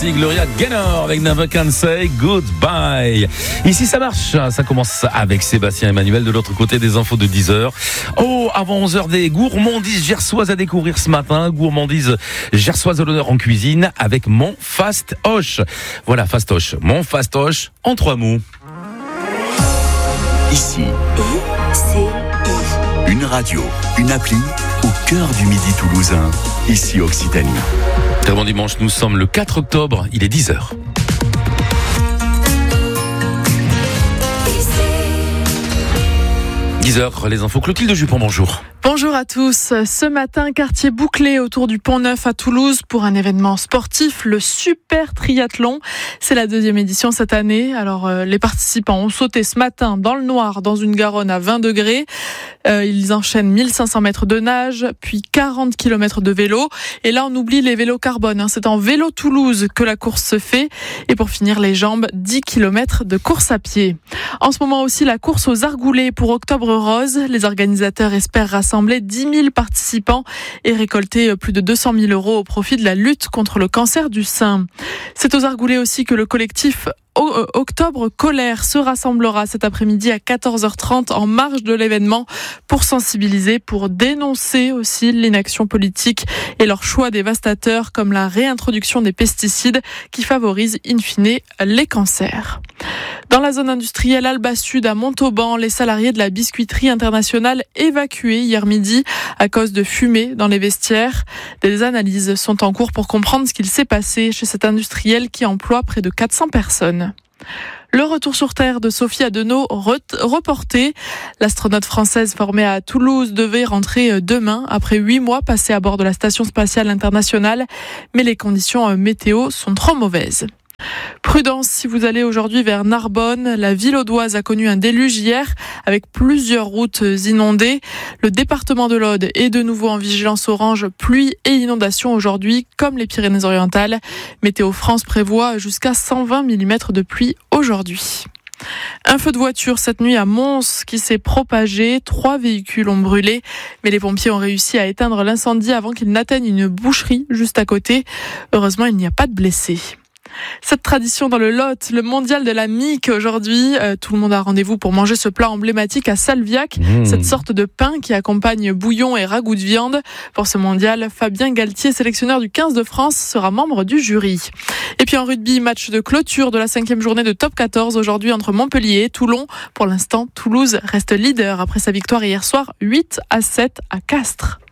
Gloria Gaynor avec Never Can Say Goodbye. Ici ça marche, ça commence avec Sébastien Emmanuel de l'autre côté des infos de 10h. Avant 11h des gourmandises gersoises à découvrir ce matin. Gourmandises gersoises à l'honneur en cuisine avec mon fastoche. Voilà, fastoche. Mon fastoche en 3 mots. Ici, une radio, une appli au cœur du midi toulousain. Ici Occitanie. Très bon dimanche, nous sommes le 4 octobre, il est 10h. Les infos. Clotilde Jupon, bonjour. Bonjour à tous. Ce matin, quartier bouclé autour du Pont-Neuf à Toulouse pour un événement sportif, le Super Triathlon. C'est la 2e édition cette année. Alors, les participants ont sauté ce matin dans le noir, dans une Garonne à 20 degrés. Ils enchaînent 1500 mètres de nage, puis 40 km de vélo. Et là, on oublie les vélos carbone. C'est en vélo Toulouse que la course se fait. Et pour finir les jambes, 10 km de course à pied. En ce moment aussi, la course aux Argoulets pour Octobre Rose. Les organisateurs espèrent rassembler 10 000 participants et récolter plus de 200 000 € au profit de la lutte contre le cancer du sein. C'est aux Argoulets aussi que le collectif Octobre Colère se rassemblera cet après-midi à 14h30 en marge de l'événement pour sensibiliser, pour dénoncer aussi l'inaction politique et leur choix dévastateur comme la réintroduction des pesticides qui favorisent in fine les cancers. Dans la zone industrielle Alba Sud à Montauban, les salariés de la biscuiterie internationale évacués hier midi à cause de fumée dans les vestiaires. Des analyses sont en cours pour comprendre ce qu'il s'est passé chez cet industriel qui emploie près de 400 personnes. Le retour sur Terre de Sophie Adenau reporté. L'astronaute française formée à Toulouse devait rentrer demain après 8 mois passés à bord de la Station spatiale internationale. Mais les conditions météo sont trop mauvaises. Prudence si vous allez aujourd'hui vers Narbonne. La ville audoise a connu un déluge hier avec plusieurs routes inondées. Le département de l'Aude est de nouveau en vigilance orange pluie et inondation aujourd'hui comme les Pyrénées-Orientales. Météo France prévoit jusqu'à 120 mm de pluie aujourd'hui. Un feu de voiture cette nuit à Mons qui s'est propagé. 3 véhicules ont brûlé, mais les pompiers ont réussi à éteindre l'incendie avant qu'il n'atteigne une boucherie juste à côté. Heureusement, il n'y a pas de blessés. Cette tradition dans le Lot, le mondial de la mique aujourd'hui, tout le monde a rendez-vous pour manger ce plat emblématique à Salviac, cette sorte de pain qui accompagne bouillon et ragoût de viande. Pour ce mondial, Fabien Galtier, sélectionneur du 15 de France, sera membre du jury. Et puis en rugby, match de clôture de la 5e journée de Top 14 aujourd'hui entre Montpellier et Toulon. Pour l'instant, Toulouse reste leader après sa victoire hier soir 8-7 à Castres.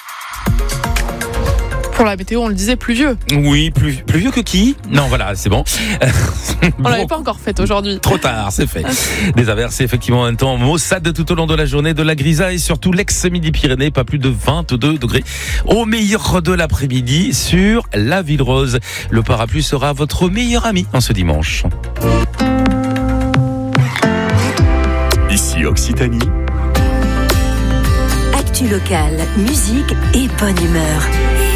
Pour la météo, on le disait, pluvieux. Oui, pluvieux que qui ? Non, voilà, c'est bon. On l'avait pas encore fait aujourd'hui. Trop tard, c'est fait. Des averses, effectivement, un temps maussade tout au long de la journée, de la grisaille et surtout l'ex-Midi-Pyrénées, pas plus de 22 degrés. Au meilleur de l'après-midi sur la Ville Rose. Le parapluie sera votre meilleur ami en ce dimanche. Ici Occitanie. Actu locale, musique et bonne humeur.